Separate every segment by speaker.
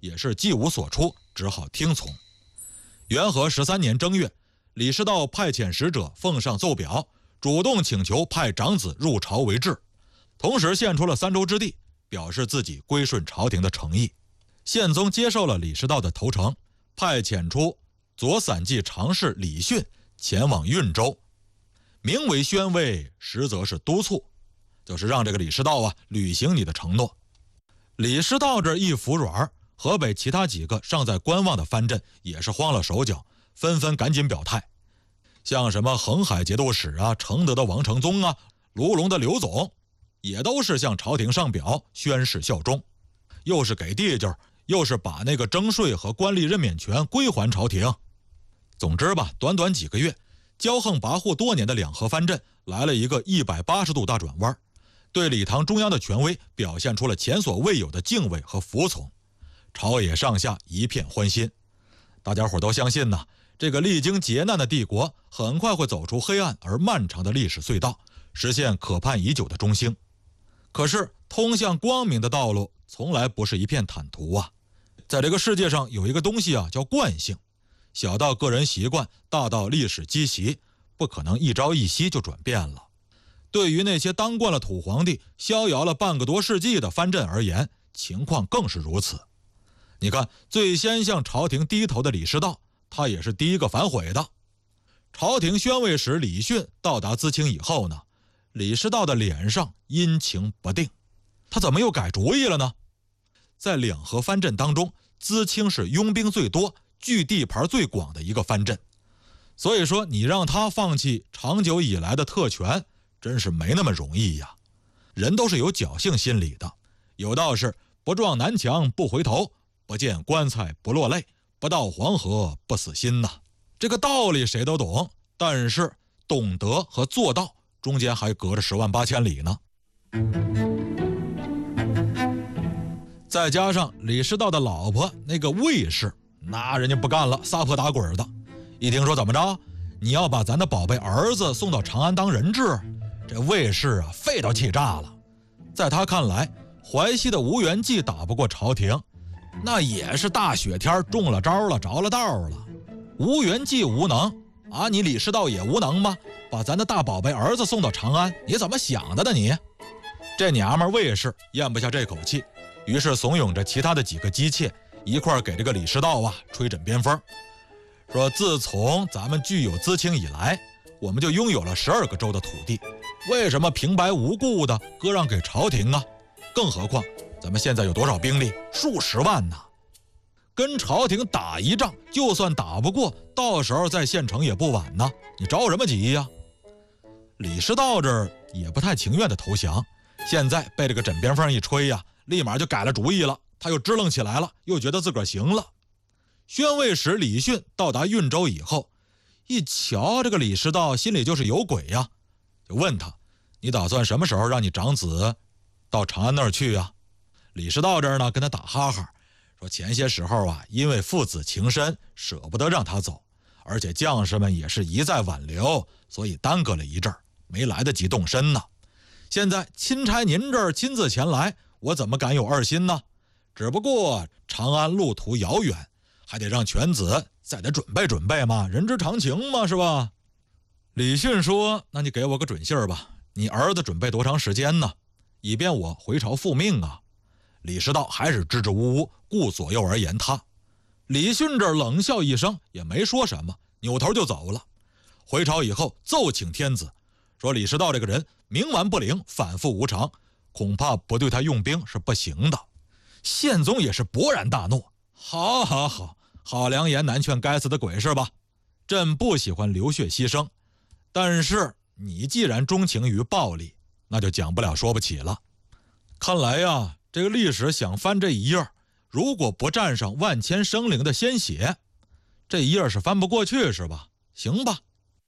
Speaker 1: 也是计无所出，只好听从。元和13年正月，李师道派遣使者奉上奏表，主动请求派长子入朝为质，同时献出了3州之地，表示自己归顺朝廷的诚意。宪宗接受了李师道的投诚，派遣出左散骑常侍李训前往运州，名为宣慰，实则是督促，就是让这个李师道履行你的承诺。李师道这一服软，河北其他几个尚在观望的藩镇也是慌了手脚，纷纷赶紧表态。像什么恒海节度使承德的王承宗卢龙的刘总，也都是向朝廷上表宣誓效忠，又是给地界，又是把那个征税和官吏任免权归还朝廷。总之吧，短短几个月，骄横跋扈多年的两河藩镇来了一个180度大转弯，对李唐中央的权威表现出了前所未有的敬畏和服从，朝野上下一片欢心。大家伙都相信这个历经劫难的帝国很快会走出黑暗而漫长的历史隧道，实现可盼已久的中兴。可是通向光明的道路从来不是一片坦途在这个世界上有一个东西叫惯性，小到个人习惯，大到历史积习，不可能一朝一夕就转变了。对于那些当惯了土皇帝逍遥了半个多世纪的藩镇而言，情况更是如此。你看，最先向朝廷低头的李师道，他也是第一个反悔的。朝廷宣慰使李训到达淄青以后呢，李师道的脸上阴晴不定，他怎么又改主意了呢？在两河藩镇当中，淄青是拥兵最多、据地盘最广的一个藩镇，所以说你让他放弃长久以来的特权，真是没那么容易呀。人都是有侥幸心理的，有道是不撞南墙不回头，不见棺材不落泪，不到黄河不死心这个道理谁都懂，但是懂得和做到中间还隔着10万8千里呢。再加上李师道的老婆那个卫氏，那人家不干了，撒泼打滚的。一听说怎么着，你要把咱的宝贝儿子送到长安当人质，这卫氏肺都气炸了。在他看来，淮西的吴元济打不过朝廷，那也是大雪天中了招了，着了道了。吴元济无能你李师道也无能吗？把咱的大宝贝儿子送到长安，你怎么想的呢你？这娘们卫氏咽不下这口气，于是怂恿着其他的几个姬妾一块给这个李师道吹枕边风，说自从咱们具有淄青以来，我们就拥有了12个州的土地，为什么平白无故的割让给朝廷更何况咱们现在有多少兵力？数十万呢。跟朝廷打一仗，就算打不过，到时候再献城也不晚呢，你着什么急呀？李师道这儿也不太情愿的投降，现在被这个枕边风一吹立马就改了主意了，他又支棱起来了，又觉得自个儿行了。宣慰使李训到达运州以后，一瞧这个李师道心里就是有鬼就问他，你打算什么时候让你长子到长安那儿去李师道这儿呢跟他打哈哈，说前些时候因为父子情深，舍不得让他走，而且将士们也是一再挽留，所以耽搁了一阵儿，没来得及动身呢。现在钦差您这儿亲自前来，我怎么敢有二心呢？只不过长安路途遥远，还得让犬子再得准备准备嘛，人之常情嘛，是吧？李训说，那你给我个准信儿吧，你儿子准备多长时间呢？以便我回朝复命李师道还是支支吾吾，顾左右而言他。李训这冷笑一声，也没说什么，扭头就走了。回朝以后奏请天子，说李师道这个人冥顽不灵，反复无常，恐怕不对他用兵是不行的。宪宗也是勃然大怒，好良言难劝该死的鬼是吧？朕不喜欢流血牺牲，但是你既然钟情于暴力，那就讲不了说不起了。看来这个历史想翻这一页，如果不蘸上万千生灵的鲜血，这一页是翻不过去是吧？行吧。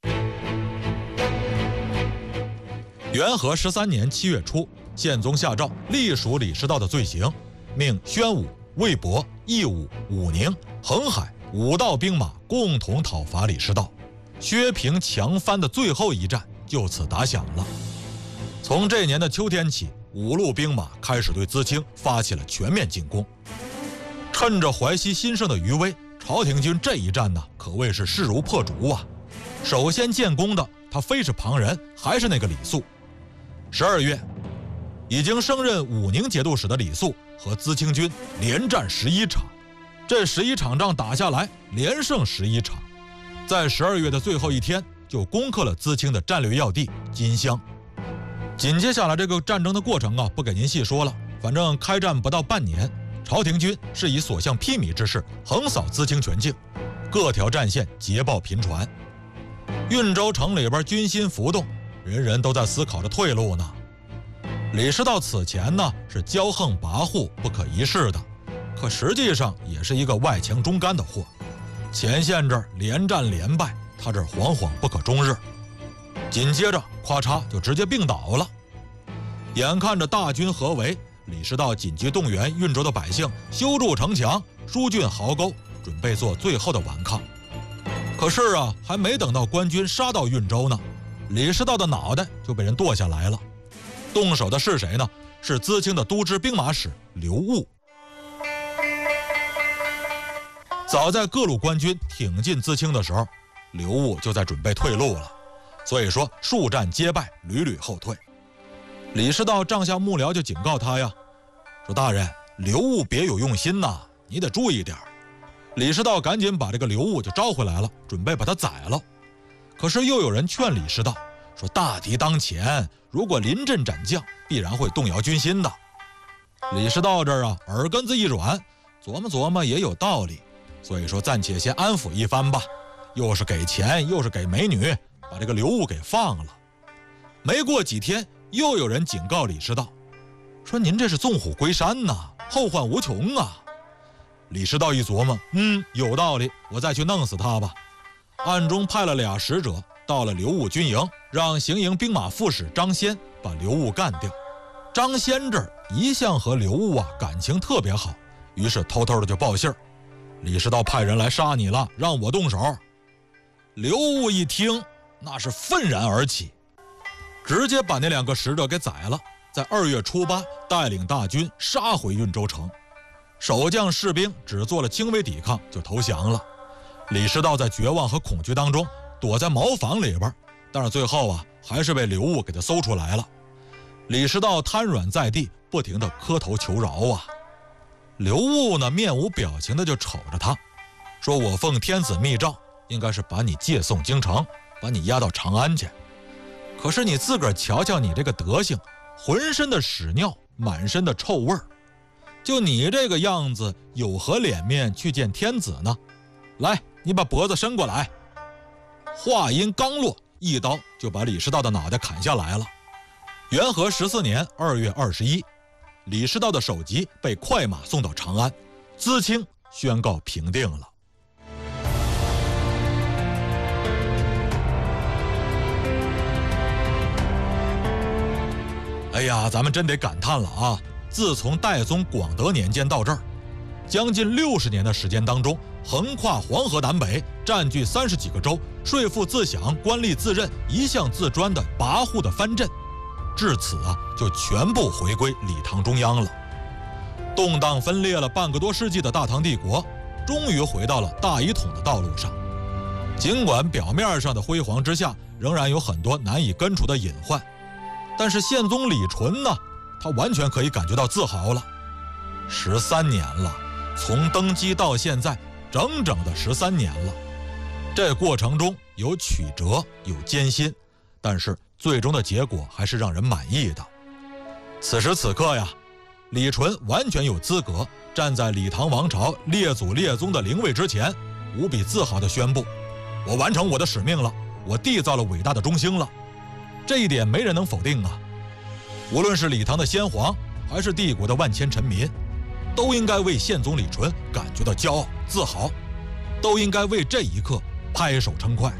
Speaker 1: 元和13年7月初，宪宗下诏隶属李师道的罪行，命宣武、魏博、义武、武宁、恒海5道兵马共同讨伐李师道，削平强藩的最后一战就此打响了。从这年的秋天起，5路兵马开始对淄青发起了全面进攻。 趁着淮西新生的余威，朝廷军这一战呢，可谓是势如破竹啊。首先建功的，他非是旁人，还是那个李肃。12月，已经升任武宁节度使的李肃和资清军连战11场，这11场仗打下来，连胜11场，在12月的最后一天就攻克了资清的战略要地金乡。紧接下来这个战争的过程啊，不给您细说了，反正开战不到半年，朝廷军是以所向披靡之势横扫资清全境，各条战线捷报频传。运州城里边军心浮动，人人都在思考着退路呢。李师道此前呢是骄横跋扈不可一世的，可实际上也是一个外强中干的货。前线这儿连战连败，他这儿惶惶不可终日。紧接着咵嚓就直接病倒了。眼看着大军合围，李师道紧急动员运州的百姓修筑城墙、疏浚壕沟，准备做最后的顽抗。可是啊，还没等到官军杀到运州呢，李师道的脑袋就被人剁下来了。动手的是谁呢？是资清的都知兵马使刘戊。早在各路官军挺进资清的时候，刘戊就在准备退路了。所以说数战皆败，屡屡后退。李师道帐下幕僚就警告他呀，说大人，刘戊别有用心呐，你得注意点。李师道赶紧把这个刘戊就招回来了，准备把他宰了。可是又有人劝李师道说，大敌当前，如果临阵斩将，必然会动摇军心的。李师道这儿啊，耳根子一软，琢磨琢磨也有道理，所以说暂且先安抚一番吧，又是给钱又是给美女，把这个刘戊给放了。没过几天，又有人警告李师道说，您这是纵虎归山呐，后患无穷啊。李师道一琢磨，有道理，我再去弄死他吧。暗中派了俩使者到了刘戊军营，让行营兵马副使张先把刘戊干掉。张先这儿一向和刘戊啊感情特别好，于是偷偷的就报信儿，李师道派人来杀你了，让我动手。刘戊一听，那是愤然而起，直接把那两个使者给宰了，在2月初8带领大军杀回运州城。守将士兵只做了轻微抵抗就投降了。李师道在绝望和恐惧当中躲在茅房里边，但是最后啊还是被刘戊给他搜出来了。李师道瘫软在地，不停地磕头求饶啊。刘戊呢面无表情的就瞅着他，说，我奉天子密诏，应该是把你借送京城，把你押到长安去。可是你自个儿瞧瞧你这个德行，浑身的屎尿，满身的臭味儿，就你这个样子，有何脸面去见天子呢？来，你把脖子伸过来。话音刚落，一刀就把李师道的脑袋砍下来了。元和14年2月21，李师道的首级被快马送到长安，资清宣告平定了。哎呀，咱们真得感叹了啊！自从代宗广德年间到这儿，将近60年的时间当中，横跨黄河南北，占据30几个州，税赋自享，官吏自任，一向自专的跋扈的藩镇，至此啊，就全部回归李唐中央了。动荡分裂了半个多世纪的大唐帝国，终于回到了大一统的道路上。尽管表面上的辉煌之下，仍然有很多难以根除的隐患，但是宪宗李纯呢，他完全可以感觉到自豪了。13年了，从登基到现在，整整的13年了。这过程中有曲折，有艰辛，但是最终的结果还是让人满意的。此时此刻呀，李纯完全有资格站在李唐王朝列祖列宗的灵位之前，无比自豪地宣布，我完成我的使命了，我缔造了伟大的中兴了。这一点没人能否定啊！无论是李唐的先皇，还是帝国的万千臣民，都应该为宪宗李纯感觉到骄傲自豪，都应该为这一刻拍手称快。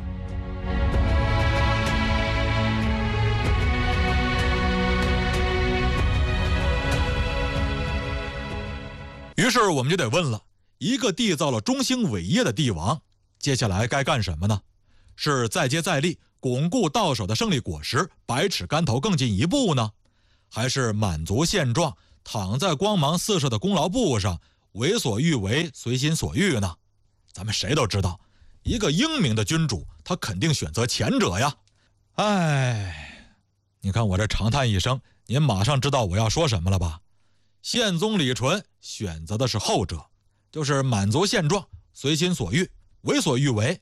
Speaker 1: 于是我们就得问了，一个缔造了中兴伟业的帝王，接下来该干什么呢？是再接再厉，巩固到手的胜利果实，百尺竿头更进一步呢？还是满足现状，躺在光芒四射的功劳簿上， 为所欲为，随心所欲呢？咱们谁都知道，一个英明的君主，他肯定选择前者呀。哎，你看我这长叹一声，您马上知道我要说什么了吧？宪宗李纯选择的是后者，就是满足现状，随心所欲，为所欲为。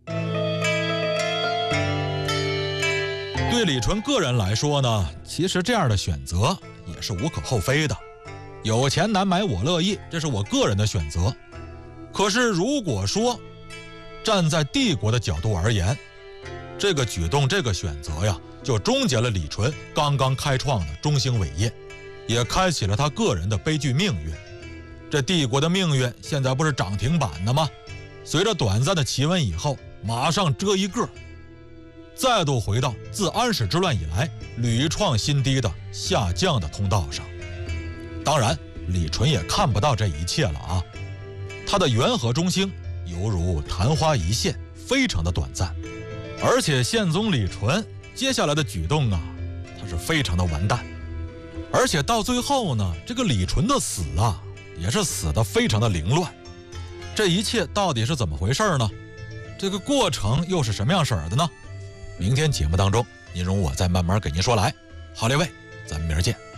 Speaker 1: 对李纯个人来说呢，其实这样的选择也是无可厚非的。有钱难买我乐意，这是我个人的选择。可是如果说站在帝国的角度而言，这个举动这个选择呀，就终结了李纯刚刚开创的中兴伟业，也开启了他个人的悲剧命运。这帝国的命运现在不是涨停板的吗？随着短暂的企稳以后，马上遮一个，再度回到自安史之乱以来屡创新低的下降的通道上。当然李纯也看不到这一切了啊，他的元和中兴犹如昙花一现，非常的短暂。而且宪宗李纯接下来的举动啊，他是非常的完蛋。而且到最后呢，这个李纯的死啊，也是死得非常的凌乱。这一切到底是怎么回事呢？这个过程又是什么样式儿的呢？明天节目当中，您容我再慢慢给您说来。好，列位，咱们明儿见。